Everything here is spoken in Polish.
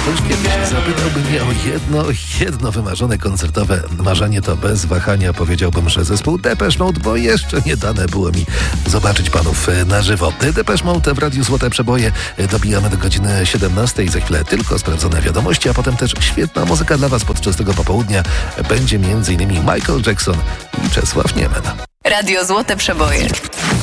Ktoś kiedyś zapytałby mnie o jedno wymarzone koncertowe marzenie, to bez wahania powiedziałbym, że zespół Depeche Mode, bo jeszcze nie dane było mi zobaczyć panów na żywo. Depeche Mode w Radiu Złote Przeboje dobijamy do godziny 17. Za chwilę tylko sprawdzone wiadomości, a potem też świetna muzyka dla was podczas tego popołudnia. Będzie m.in. Michael Jackson i Czesław Niemen. Radio Złote Przeboje.